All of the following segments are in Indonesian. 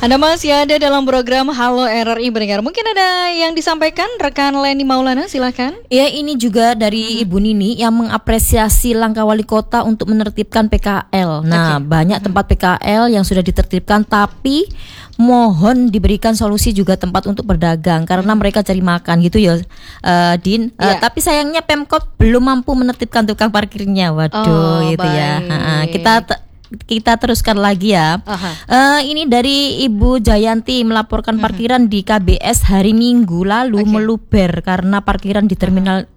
Anda masih ada dalam program Halo RRI Pendengar. Mungkin ada yang disampaikan rekan Leni Maulana, silakan. Ya, ini juga dari Ibu Nini yang mengapresiasi langkah wali kota untuk menertibkan PKL. Nah, banyak tempat PKL yang sudah ditertibkan, tapi mohon diberikan solusi juga tempat untuk berdagang karena mereka cari makan gitu ya, Din. Tapi sayangnya Pemkot belum mampu menertibkan tukang parkirnya. Waduh, gitu ya. Kita teruskan lagi ya. Ini dari Ibu Jayanti melaporkan parkiran di KBS hari Minggu lalu meluber karena parkiran di terminal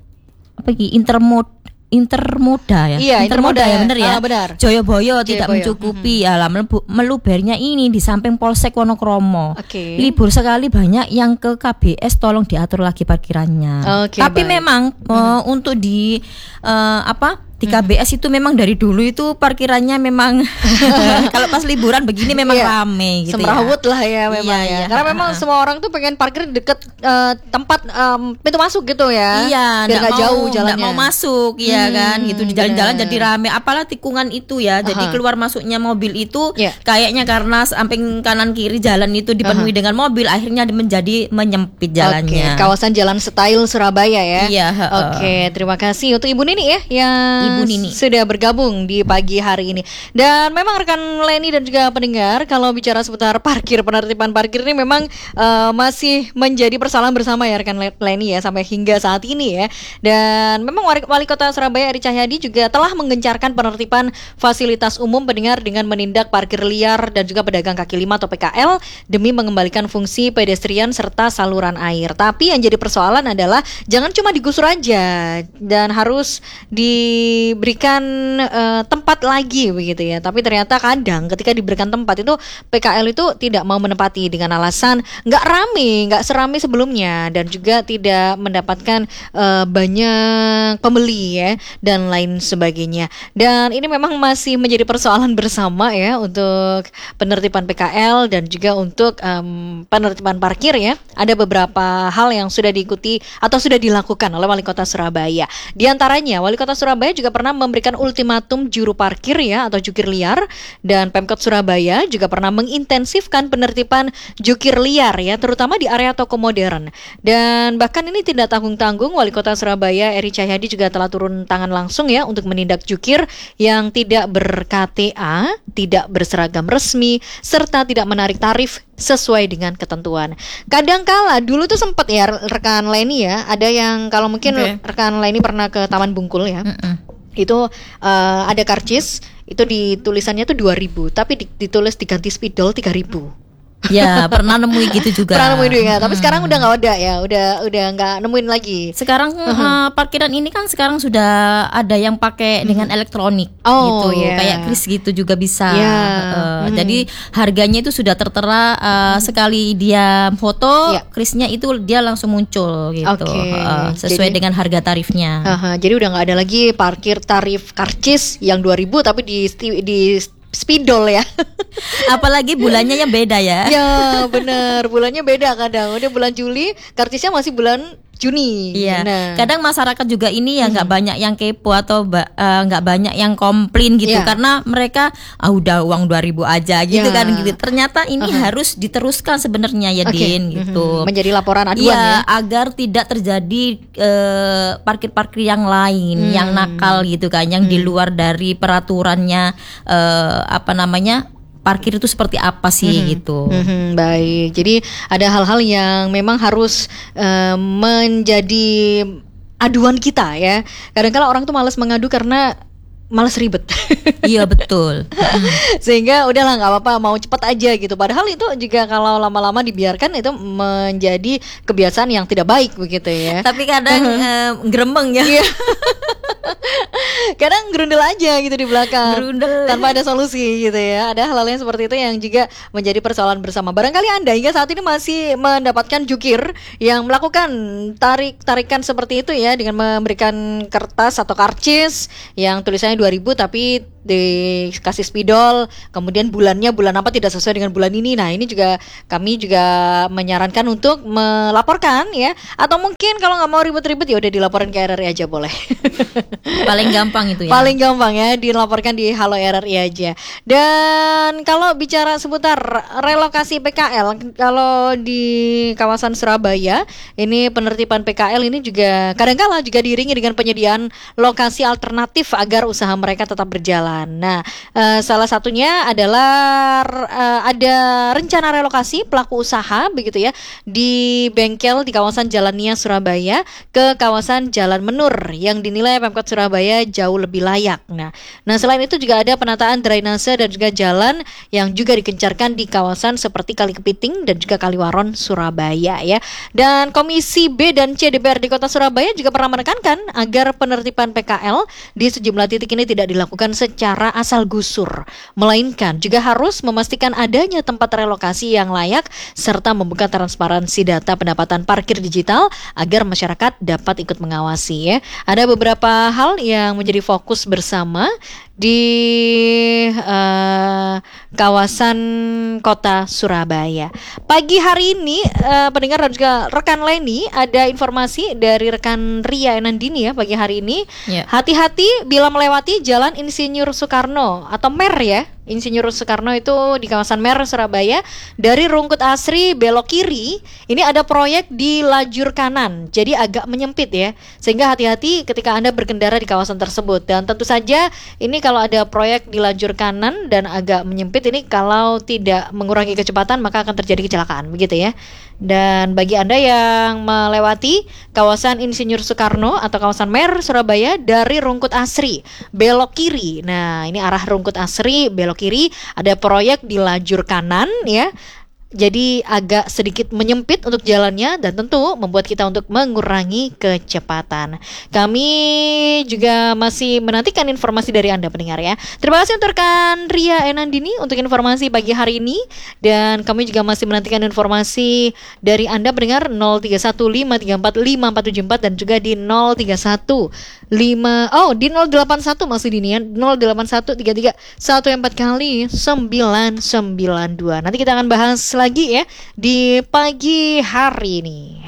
Intermoda ya. Iya, Intermoda ya, benar ya. Benar. Joyoboyo tidak mencukupi. Melubernya ini di samping Polsek Wonokromo. Libur sekali, banyak yang ke KBS, tolong diatur lagi parkirannya. Tapi memang untuk di di KBS itu memang dari dulu itu parkirannya memang kalau pas liburan begini memang rame gitu. Semrawut lah ya memang ya. Karena memang semua orang tuh pengen parkir deket tempat pintu masuk gitu ya. Iya, biar nggak jauh jalannya. Nggak mau masuk ya kan gitu, di jalan-jalan jadi rame. Apalah tikungan itu ya. Jadi keluar masuknya mobil itu kayaknya karena samping kanan kiri jalan itu dipenuhi dengan mobil, akhirnya menjadi menyempit jalannya. Kawasan Jalan Style Surabaya ya. Iya. Terima kasih untuk Ibu Nini ya yang Ibu Nini sudah bergabung di pagi hari ini. Dan memang rekan Leni dan juga pendengar, kalau bicara seputar penertiban parkir ini memang masih menjadi persoalan bersama ya rekan Leni ya sampai hingga saat ini ya. Dan memang Wali Kota Surabaya Eri Cahyadi juga telah menggencarkan penertiban fasilitas umum pendengar dengan menindak parkir liar dan juga pedagang kaki lima atau PKL demi mengembalikan fungsi pedestrian serta saluran air. Tapi yang jadi persoalan adalah jangan cuma digusur aja dan harus diberikan tempat lagi begitu ya. Tapi ternyata kadang ketika diberikan tempat itu PKL itu tidak mau menempati dengan alasan nggak serame sebelumnya dan juga tidak mendapatkan banyak pembeli ya dan lain sebagainya. Dan ini memang masih menjadi persoalan bersama ya untuk penertiban PKL dan juga untuk penertiban parkir ya. Ada beberapa hal yang sudah diikuti atau sudah dilakukan oleh Wali Kota Surabaya. Di antaranya Wali Kota Surabaya juga pernah memberikan ultimatum juru parkir ya atau jukir liar, dan Pemkot Surabaya juga pernah mengintensifkan penertiban jukir liar ya terutama di area toko modern. Dan bahkan ini tidak tanggung-tanggung Wali Kota Surabaya Eri Cahyadi juga telah turun tangan langsung ya untuk menindak jukir yang tidak ber-KTA, tidak berseragam resmi serta tidak menarik tarif sesuai dengan ketentuan. Kadangkala dulu tuh sempat ya rekan Leni ya, ada yang kalau mungkin rekan Leni pernah ke Taman Bungkul ya. Itu ada karcis, itu ditulisannya tuh 2.000, tapi ditulis diganti spidol 3.000. Ya, pernah nemuin gitu juga. Pernah nemuin juga, tapi sekarang udah nggak ada ya, udah nggak nemuin lagi. Sekarang parkiran ini kan sekarang sudah ada yang pakai dengan elektronik, gitu, kayak kris gitu juga bisa. Jadi harganya itu sudah tertera, sekali dia foto, krisnya itu dia langsung muncul gitu, sesuai dengan harga tarifnya. Jadi udah nggak ada lagi parkir tarif karcis yang 2.000 tapi di spidol ya. Apalagi bulannya yang beda ya. Ya benar, bulannya beda kadang. Udah bulan Juli, karcisnya masih bulan Juni. Iya. Nah. Kadang masyarakat juga ini ya nggak banyak yang kepo atau nggak banyak yang komplain gitu karena mereka udah uang 2.000 aja gitu kan gitu. Ternyata ini harus diteruskan sebenarnya ya Din gitu. Menjadi laporan aduan ya. Agar tidak terjadi parkir-parkir yang lain yang nakal gitu kan, yang di luar dari peraturannya parkir itu seperti apa sih gitu. Baik, jadi ada hal-hal yang memang harus menjadi aduan kita ya. Kadang-kadang orang tuh malas mengadu karena malas ribet. Iya betul. Sehingga udahlah nggak apa-apa, mau cepat aja gitu. Padahal itu juga kalau lama-lama dibiarkan itu menjadi kebiasaan yang tidak baik begitu ya. Tapi kadang gerembeng ya. Kadang gerundel aja gitu di belakang, gerundel tanpa ada solusi gitu ya. Ada hal-hal yang seperti itu yang juga menjadi persoalan bersama. Barangkali Anda hingga saat ini masih mendapatkan jukir yang melakukan tarikan seperti itu ya, dengan memberikan kertas atau karcis yang tulisannya 2.000 tapi dikasih spidol, kemudian bulannya bulan apa tidak sesuai dengan bulan ini. Nah, ini juga kami juga menyarankan untuk melaporkan ya. Atau mungkin kalau nggak mau ribet-ribet ya udah dilaporkan ke RRI aja boleh. Paling gampang itu ya. Paling gampang ya dilaporkan di Halo RRI aja. Dan kalau bicara seputar relokasi PKL, kalau di kawasan Surabaya ini penertiban PKL ini juga kadang-kala juga diiringi dengan penyediaan lokasi alternatif agar usaha mereka tetap berjalan. Nah, salah satunya adalah ada rencana relokasi pelaku usaha begitu ya di bengkel di kawasan Jalan Nia Surabaya ke kawasan Jalan Menur yang dinilai Pemkot Surabaya jauh lebih layak. Nah, selain itu juga ada penataan drainase dan juga jalan yang juga dikencarkan di kawasan seperti Kali Kepiting dan juga Kaliwaron Surabaya ya. Dan Komisi B dan C DPRD Kota Surabaya juga pernah menekankan agar penertiban PKL di sejumlah titik ini tidak dilakukan secara asal gusur, melainkan juga harus memastikan adanya tempat relokasi yang layak serta membuka transparansi data pendapatan parkir digital agar masyarakat dapat ikut mengawasi ya. Ada beberapa hal yang menjadi fokus bersama di kawasan kota Surabaya. Pagi hari ini pendengar dan juga rekan Leni, ada informasi dari rekan Ria Enandini ya pagi hari ini. Ya. Hati-hati bila melewati Jalan Insinyur Soekarno atau MER ya. Insinyur Soekarno itu di kawasan MER Surabaya. Dari Rungkut Asri belok kiri, ini ada proyek di lajur kanan. Jadi agak menyempit ya. Sehingga hati-hati ketika Anda berkendara di kawasan tersebut. Dan tentu saja ini kalau ada proyek di lajur kanan dan agak menyempit, ini kalau tidak mengurangi kecepatan maka akan terjadi kecelakaan begitu ya. Dan bagi Anda yang melewati kawasan Insinyur Soekarno atau kawasan MER Surabaya dari Rungkut Asri belok kiri. Nah, ini arah Rungkut Asri belok kiri, ada proyek di lajur kanan ya. Jadi agak sedikit menyempit untuk jalannya dan tentu membuat kita untuk mengurangi kecepatan. Kami juga masih menantikan informasi dari Anda pendengar ya. Terima kasih untuk rekan Ria Enandini untuk informasi pagi hari ini. Dan kami juga masih menantikan informasi dari Anda pendengar 0315345474 dan juga di 081 masih di 08133 14 kali 992. Nanti kita akan bahas lagi ya di pagi hari ini.